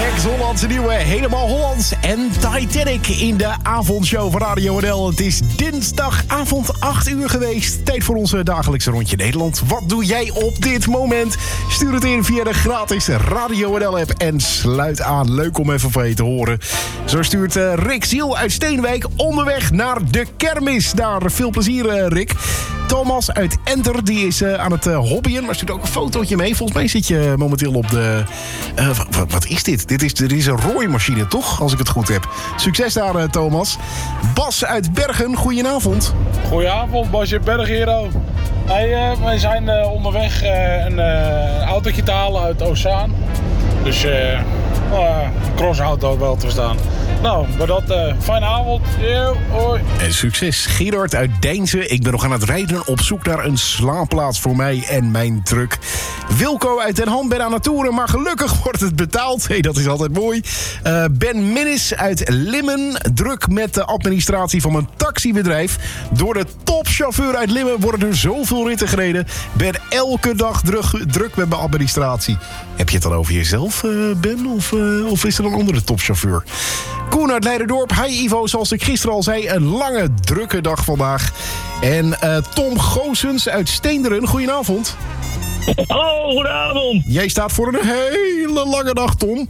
Ex-Hollandse nieuwe, helemaal Hollands en Titanic in de avondshow van Radio NL. Het is dinsdagavond 8 uur geweest. Tijd voor onze dagelijkse rondje Nederland. Wat doe jij op dit moment? Stuur het in via de gratis Radio NL-app en sluit aan. Leuk om even van je te horen. Zo stuurt Rick Ziel uit Steenwijk onderweg naar de kermis. Daar veel plezier, Rick. Thomas uit Enter, die is aan het hobbyen, maar stuurt ook een fotootje mee. Volgens mij zit je momenteel op de... wat is dit? Dit is een rooimachine, toch? Als ik het goed heb. Succes daar, Thomas. Bas uit Bergen, goedenavond. Goedenavond, Basje Berghero. Hey, wij zijn onderweg een autootje te halen uit Oostzaan. Dus een crossauto wel te verstaan. Nou, maar dat, fijne avond. Yo, hoi. En succes, Gerard uit Deinzen. Ik ben nog aan het rijden op zoek naar een slaapplaats voor mij en mijn truck. Wilco uit Den Ham, ben aan het toeren, maar gelukkig wordt het betaald. Hey, dat is altijd mooi. Ben Minnis uit Limmen, druk met de administratie van mijn taxibedrijf. Door de topchauffeur uit Limmen worden er zoveel ritten gereden. Ben elke dag druk met mijn administratie. Heb je het dan over jezelf, Ben? Of is er een andere topchauffeur? Koen uit Leiderdorp. Hi Ivo, zoals ik gisteren al zei, een lange, drukke dag vandaag. En Tom Goossens uit Steenderen, goedenavond. Hallo, goedenavond. Jij staat voor een hele lange dag, Tom.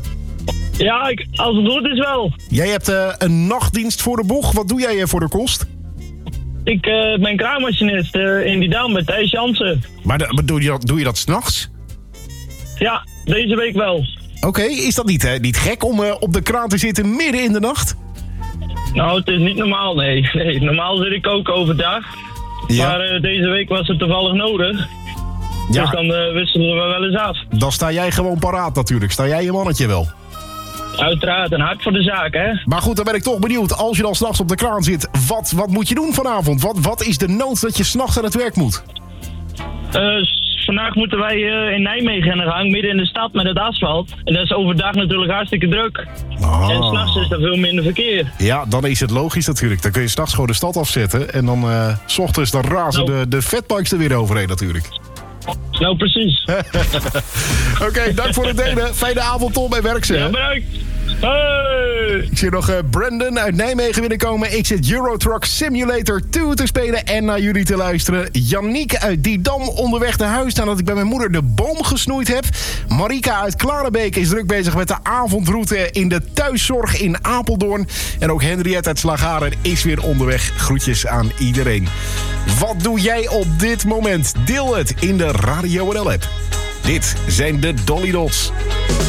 Ja, als het goed is wel. Jij hebt een nachtdienst voor de boeg. Wat doe jij voor de kost? Ik ben kraammachinist in Didam met Thijs Jansen. Maar doe je dat 's nachts? Ja, deze week wel. Oké, is dat niet gek om op de kraan te zitten midden in de nacht? Nou, het is niet normaal, nee. Normaal zit ik ook overdag. Ja. Maar deze week was het toevallig nodig. Ja. Dus dan wisselen we wel eens af. Dan sta jij gewoon paraat natuurlijk. Sta jij je mannetje wel? Uiteraard, een hart voor de zaak, hè. Maar goed, dan ben ik toch benieuwd. Als je dan 's nachts op de kraan zit, wat moet je doen vanavond? Wat is de nood dat je 's nachts aan het werk moet? Vandaag moeten wij in Nijmegen aan de gang, midden in de stad met het asfalt. En dat is overdag natuurlijk hartstikke druk. Ah. En 's nachts is er veel minder verkeer. Ja, dan is het logisch natuurlijk. Dan kun je 's nachts gewoon de stad afzetten. En dan 's ochtends dan razen de fatbikes er weer overheen natuurlijk. Nou, precies. Oké, dank voor het delen. Fijne avond, Tom, en werk ze. Ja, bedankt. Hey. Ik zie nog Brandon uit Nijmegen binnenkomen. Ik zit Euro Truck Simulator 2 te spelen en naar jullie te luisteren. Yannick uit Didam onderweg naar huis nadat ik bij mijn moeder de boom gesnoeid heb. Marika uit Klarenbeek is druk bezig met de avondroute in de thuiszorg in Apeldoorn. En ook Henriette uit Slagharen is weer onderweg. Groetjes aan iedereen. Wat doe jij op dit moment? Deel het in de Radio NL app. Dit zijn de Dolly Dots.